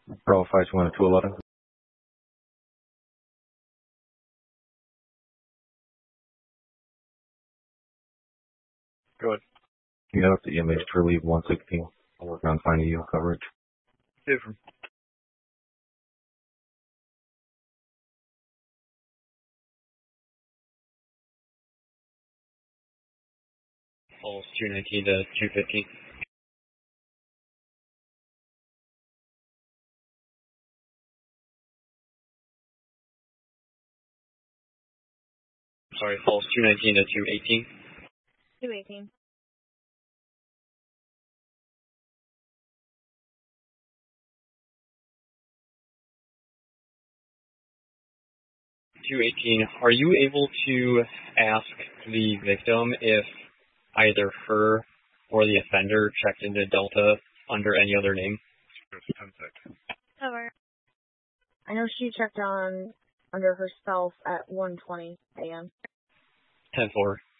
Bravo 521 to 211. Go ahead. You got up to EMH to relieve 116. I'll work on finding you coverage. Different. Falls 219 to 215. Sorry, falls 219 to 218. 218. 218. Are you able to ask the victim if either her or the offender checked into Delta under any other name? Cover. I know she checked on under herself at 1:20 a.m. 10-4.